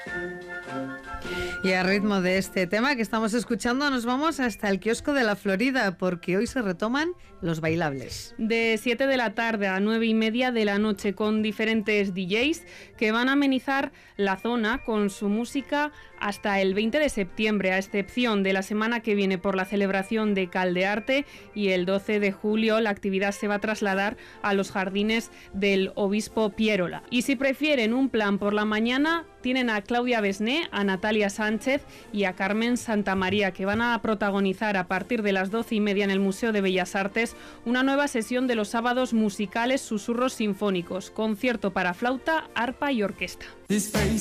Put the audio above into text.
Y a ritmo de este tema que estamos escuchando nos vamos hasta el kiosco de la Florida porque hoy se retoman los bailables. De 7 de la tarde a 9:30 de la noche con diferentes DJs que van a amenizar la zona con su música hasta el 20 de septiembre, a excepción de la semana que viene por la celebración de Caldearte, y el 12 de julio la actividad se va a trasladar a los jardines del Obispo Piérola. Y si prefieren un plan por la mañana, tienen a Claudia Besné, a Natalia Sánchez y a Carmen Santamaría, que van a protagonizar a partir de las 12:30 en el Museo de Bellas Artes una nueva sesión de los sábados musicales Susurros Sinfónicos, concierto para flauta, arpa y orquesta.